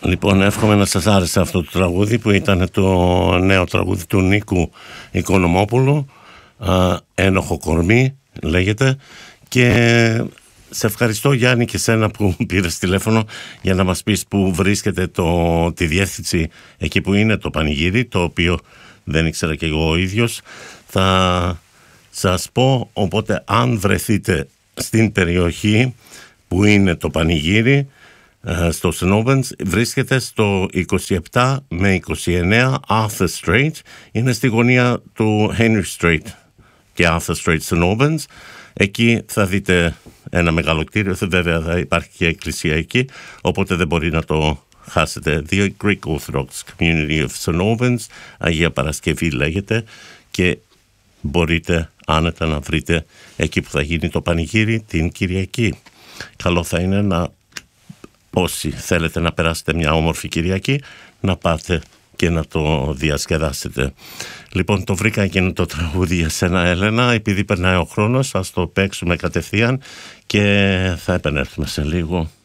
Λοιπόν, εύχομαι να σας άρεσε αυτό το τραγούδι που ήταν το νέο τραγούδι του Νίκου Οικονομόπουλου, Ένοχο κορμί λέγεται, και σε ευχαριστώ Γιάννη και σένα που πήρες τηλέφωνο για να μας πεις που βρίσκεται τη διεύθυνση εκεί που είναι το πανηγύρι, το οποίο δεν ήξερα και εγώ ο ίδιος. Θα σας πω, οπότε αν βρεθείτε στην περιοχή που είναι το πανηγύρι, στο St. Albans, βρίσκεται στο 27 με 29 Arthur Street, είναι στη γωνία του Henry Street και Arthur Street St. Albans. Εκεί θα δείτε ένα μεγάλο κτίριο, βέβαια θα υπάρχει και εκκλησία εκεί, οπότε δεν μπορεί να το χάσετε. The Greek Orthodox Community of St. Albans, Αγία Παρασκευή λέγεται, και μπορείτε άνετα να βρείτε εκεί που θα γίνει το πανηγύρι την Κυριακή. Καλό θα είναι όσοι θέλετε να περάσετε μια όμορφη Κυριακή, να πάτε και να το διασκεδάσετε. Λοιπόν, το βρήκα εκείνο το τραγούδι για σένα, Έλενα, επειδή περνάει ο χρόνος, ας το παίξουμε κατευθείαν και θα επανέλθουμε σε λίγο.